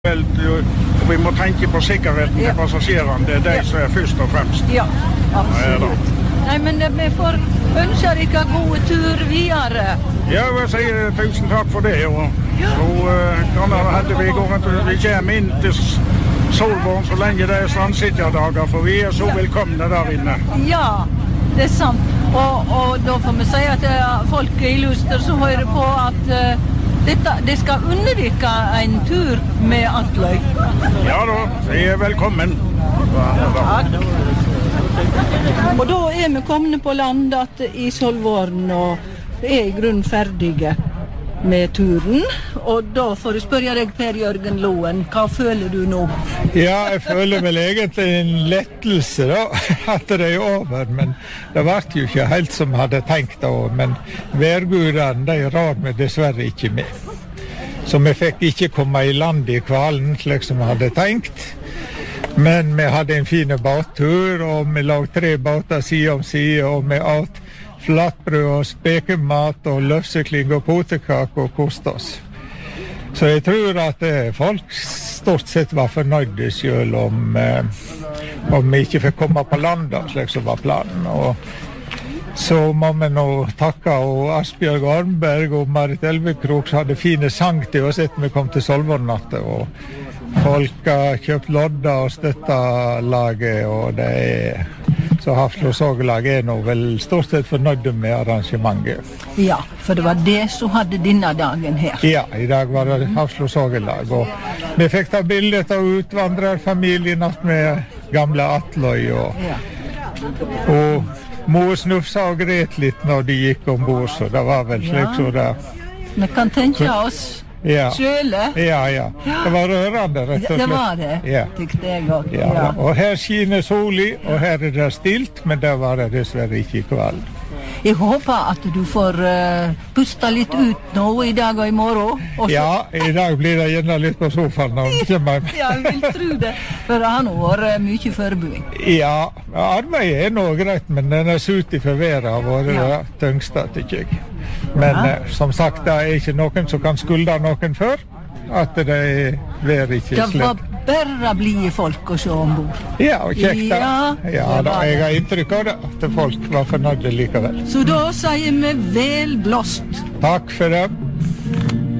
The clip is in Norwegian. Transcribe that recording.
Vi må tenke på sikkerheten til passasjerene. Det de som først og fremst. Ja, absolutt. Nei, men vi får ønske dere gode tur videre. Ja, jeg sier tusen takk for det. Så kan det hende vi går rundt, vi kommer inn til Solvorn så lenge det strandsitterdager, for vi så velkomne der inne. Ja, det sant. Og da får vi si at folk i Luster som hører på at det skal unne dere en tur med Atløy. Ja da, vi velkommen. Takk. Og da vi kommet på land i Solvorn og i grunnen ferdige med turen. Og da får jeg spørre deg, Per Jørgen Loen, hva føler du nå? Ja, jeg føler vel egentlig en lettelse da, at det over, men det var jo ikke helt som jeg hadde tenkt da, men værgudene, de rar meg dessverre ikke med. Så vi fikk ikke komme i land i kvalen, slik som jeg hadde tenkt. Men vi hadde en fin båttur, og vi lag 3 båter side om side, og vi åt flatbrød og spekemat og løfsekling og potekake og koste oss. Så jeg tror at folk stort sett var fornøyde selv om vi ikke fikk komme på landet, slik som var planen. Og så må vi nå takke Asbjørg Arnberg og Marit Elvekrok som hadde fine sang til oss etter vi kom til Solvornatte. Og folk har kjøpt lodder og støttet laget, og det så Hafslo Sågelag nå vel stort sett fornøyde med arrangementet. Ja, for det var det som hadde denne dagen her. Ja, i dag var det Hafslo Sågelag, og vi fikk ta bildet av utvandrerfamilien med gamle Atløy, og Mo snufsa og gret litt når de gikk ombord, så det var vel slik så det. Vi kan tenke oss sjøle. Ja. Det var rørende, rett og slett. Det var det, tykte jeg også. Ja. Og her skiner solen, og her det stilt, men det var det dessverre ikke i kveld. Jeg håper at du får puste litt ut nå i dag og i morgen. Også. Ja, i dag blir det gjerne litt på sofaen når vi kommer. Ja, jeg vil tro det, for det har nå vært mye forberedning. Ja, arbeidet nå greit, men den sut i forværet har vært det tyngste, tykker jeg. Men som sagt, det ikke noen som kan skulde noen før, at det ikke slett. Det var bare blide folk å se ombord. Ja, og kjekt da. Ja, da, jeg har inntrykk av det, at folk var fornøyde likevel. Så da sier vi vel blåst. Takk for det.